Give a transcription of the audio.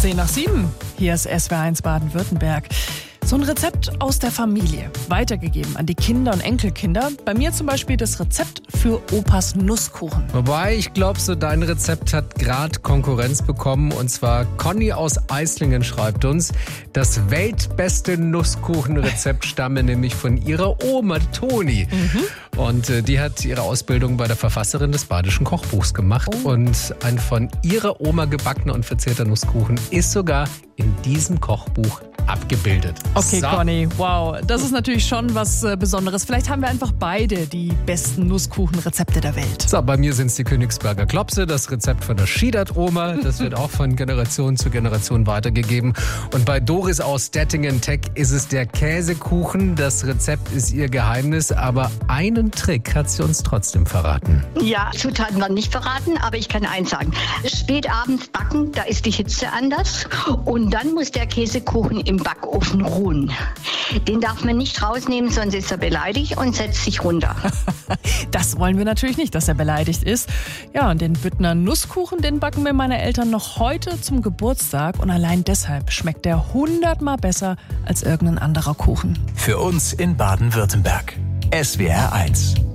10:07. Hier ist SWR1 Baden-Württemberg. So ein Rezept aus der Familie, weitergegeben an die Kinder und Enkelkinder. Bei mir zum Beispiel das Rezept für Opas Nusskuchen. Wobei, ich glaube, so dein Rezept hat gerade Konkurrenz bekommen. Und zwar Conny aus Eislingen schreibt uns, das weltbeste Nusskuchenrezept stamme nämlich von ihrer Oma Toni. Und die hat ihre Ausbildung bei der Verfasserin des Badischen Kochbuchs gemacht. Und ein von ihrer Oma gebackener und verzehrter Nusskuchen ist sogar in diesem Kochbuch abgebildet. Okay, so. Conny, wow, das ist natürlich schon was Besonderes. Vielleicht haben wir einfach beide die besten Nusskuchenrezepte der Welt. So, bei mir sind es die Königsberger Klopse, das Rezept von der Schiedert-Oma. Das wird auch von Generation zu Generation weitergegeben. Und bei Doris aus Dettingen-Teck ist es der Käsekuchen. Das Rezept ist ihr Geheimnis, aber einen Trick hat sie uns trotzdem verraten. Ja, Zutaten werden nicht verraten, aber ich kann eins sagen. Spät abends backen, da ist die Hitze anders. Und dann muss der Käsekuchen im Backofen ruhen. Den darf man nicht rausnehmen, sonst ist er beleidigt und setzt sich runter. Das wollen wir natürlich nicht, dass er beleidigt ist. Ja, und den Büttner Nusskuchen, den backen mir meine Eltern noch heute zum Geburtstag. Und allein deshalb schmeckt der 100-mal besser als irgendein anderer Kuchen. Für uns in Baden-Württemberg. SWR1.